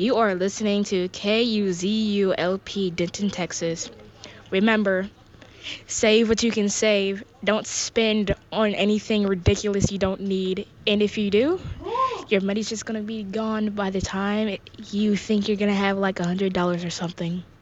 You are listening to KUZULP Denton, Texas. Remember, save what you can save. Don't spend on anything ridiculous you don't need. And if you do, your money's just gonna be gone by the time you think you're gonna have like $100 or something.